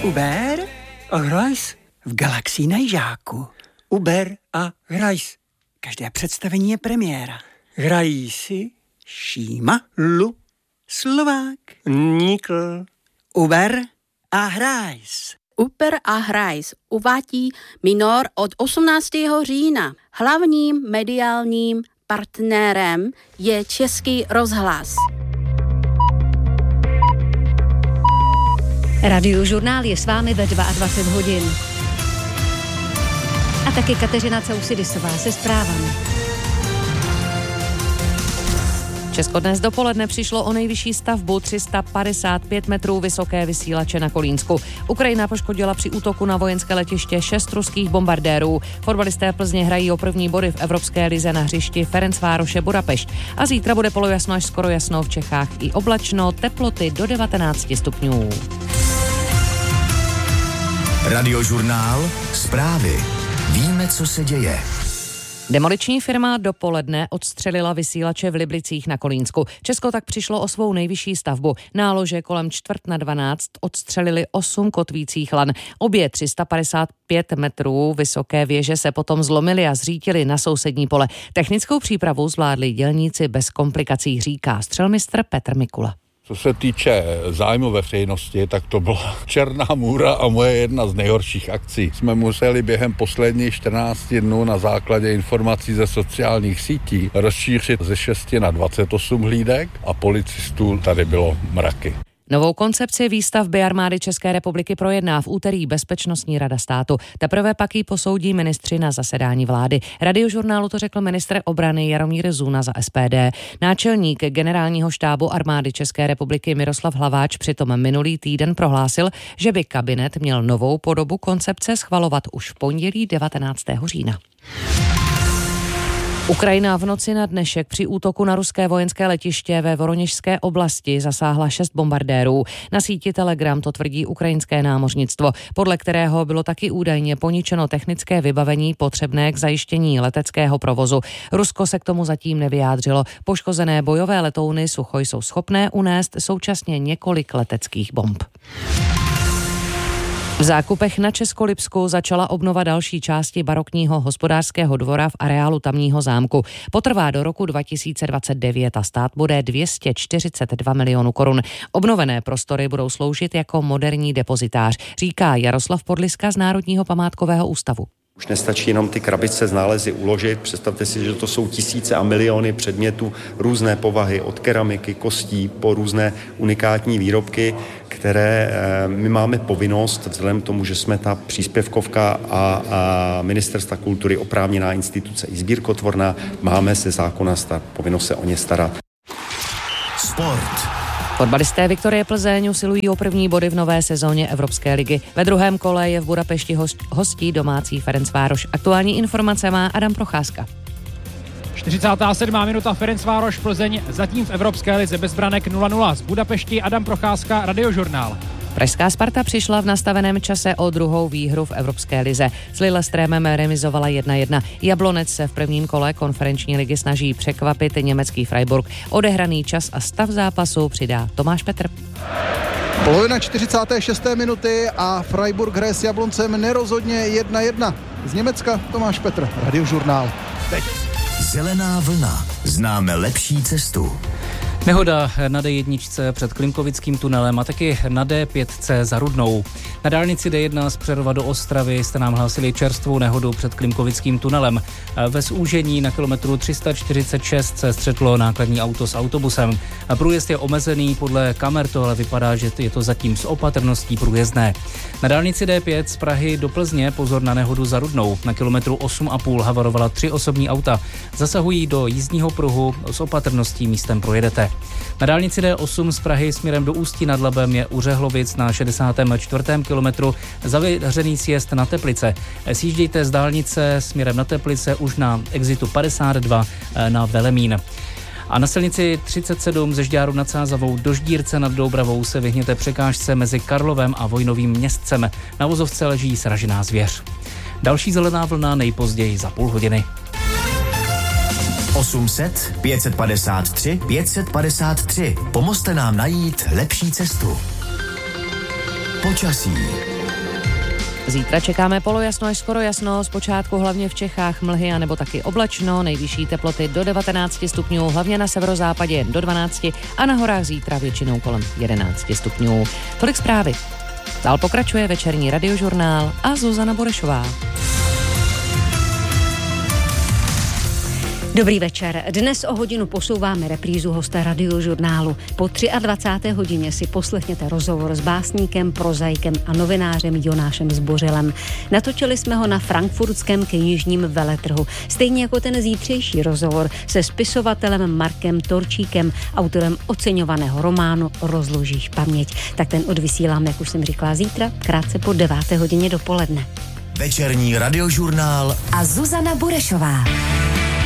Uber a hraj v Galaxii na Jižáku. Uber a hraj. Každé představení je premiéra. Hrají si Šíma, Lu, Slovák, Nikl. Uber a hraj. Uber a hraj uvádí Minor od 18. října. Hlavním mediálním partnerem je Český rozhlas. Radiožurnál je s vámi ve 22 hodin. A taky Kateřina Causidisová se zprávami. Česko dnes dopoledne přišlo o nejvyšší stavbu 355 metrů vysoké vysílače na Kolínsku. Ukrajina poškodila při útoku na vojenské letiště 6 ruských bombardérů. Fotbalisté Plzně hrají o první body v Evropské lize na hřišti Ferencvároše Budapešť. A zítra bude polojasno až skoro jasno v Čechách i oblačno, teploty do 19 stupňů. Radiožurnál, zprávy. Víme, co se děje. Demoliční firma dopoledne odstřelila vysílače v Liblicích na Kolínsku. Česko tak přišlo o svou nejvyšší stavbu. Nálože kolem 11:45 odstřelili 8 kotvících lan. Obě 355 metrů vysoké věže se potom zlomily a zřítily na sousední pole. Technickou přípravu zvládli dělníci bez komplikací, říká střelmistr Petr Mikula. Co se týče zájmu veřejnosti, tak to byla Černá můra a moje jedna z nejhorších akcí. Jsme museli během posledních 14 dnů na základě informací ze sociálních sítí rozšířit ze 6 na 28 hlídek a policistů tady bylo mraky. Novou koncepci výstavby armády České republiky projedná v úterý Bezpečnostní rada státu. Teprve pak ji posoudí ministři na zasedání vlády. Radiožurnálu to řekl ministr obrany Jaromír Zuna za SPD. Náčelník generálního štábu armády České republiky Miroslav Hlaváč přitom minulý týden prohlásil, že by kabinet měl novou podobu koncepce schvalovat už v pondělí 19. října. Ukrajina v noci na dnešek při útoku na ruské vojenské letiště ve Voroněžské oblasti zasáhla 6 bombardérů. Na síti Telegram to tvrdí ukrajinské námořnictvo, podle kterého bylo taky údajně poničeno technické vybavení potřebné k zajištění leteckého provozu. Rusko se k tomu zatím nevyjádřilo. Poškozené bojové letouny Suchoj jsou schopné unést současně několik leteckých bomb. V Zákupech na Českolipsku začala obnova další části barokního hospodářského dvora v areálu tamního zámku. Potrvá do roku 2029 a stát bude 242 milionů korun. Obnovené prostory budou sloužit jako moderní depozitář, říká Jaroslav Podliska z Národního památkového ústavu. Už nestačí jenom ty krabice s nálezy uložit. Představte si, že to jsou tisíce a miliony předmětů různé povahy, od keramiky, kostí po různé unikátní výrobky, které my máme povinnost, vzhledem k tomu, že jsme ta příspěvkovka a Ministerstva kultury oprávněná instituce i sbírkotvorná, máme se zákona povinnost se o ně starat. Sport. Fotbalisté Viktorie Plzeň usilují o první body v nové sezóně Evropské ligy. Ve druhém kole je v Budapešti hostí domácí Ferencvároš. Aktuální informace má Adam Procházka. 47. minuta, Ferencvároš Plzeň zatím v Evropské lize bez branek 0-0. Z Budapešti Adam Procházka, Radiožurnál. Pražská Sparta přišla v nastaveném čase o druhou výhru v Evropské lize. S Lilleströmem remizovala 1-1. Jablonec se v prvním kole konferenční ligy snaží překvapit německý Freiburg. Odehraný čas a stav zápasu přidá Tomáš Petr. Polovina 46. minuty a Freiburg hraje s Jabloncem nerozhodně 1-1. Z Německa Tomáš Petr, Radiožurnál. Teď. Zelená vlna. Známe lepší cestu. Nehoda na D1 před Klimkovickým tunelem a taky na D5 za Rudnou. Na dálnici D1 z Přerova do Ostravy jste nám hlásili čerstvou nehodu před Klimkovickým tunelem. Ve zúžení na kilometru 346 se střetlo nákladní auto s autobusem. Průjezd je omezený, podle kamer to ale vypadá, že je to zatím s opatrností průjezdné. Na dálnici D5 z Prahy do Plzně pozor na nehodu za Rudnou. Na kilometru 8,5 havarovala 3 osobní auta. Zasahují do jízdního pruhu, s opatrností místem projedete. Na dálnici D8 z Prahy směrem do Ústí nad Labem je u Řehlovic na 64. kilometru zavřený sjezd na Teplice. Sjíždějte z dálnice směrem na Teplice už na exitu 52 na Velemín. A na silnici 37 ze Žďáru nad Sázavou do Ždírce nad Doubravou se vyhněte překážce mezi Karlovem a Vojnovým Městcem. Na vozovce leží sražená zvěř. Další zelená vlna nejpozději za půl hodiny. 800 553 553. Pomozte nám najít lepší cestu. Počasí. Zítra čekáme polojasno až skoro jasno, zpočátku hlavně v Čechách mlhy a nebo taky oblačno, nejvyšší teploty do 19 stupňů, hlavně na severozápadě jen do 12 a na horách zítra většinou kolem 11 stupňů. Tolik zprávy. Dál pokračuje večerní radiožurnál a Zuzana Burešová. Dobrý večer. Dnes o hodinu posouváme reprízu hosta radiožurnálu. Po 23. hodině si poslechněte rozhovor s básníkem, prozaikem a novinářem Jonášem Zbořilem. Natočili jsme ho na frankfurtském knižním veletrhu. Stejně jako ten zítřejší rozhovor se spisovatelem Markem Torčíkem, autorem oceňovaného románu Rozložíš paměť. Tak ten odvysílám, jak už jsem říkala, zítra, krátce po 9. hodině dopoledne. Večerní radiožurnál a Zuzana Burešová.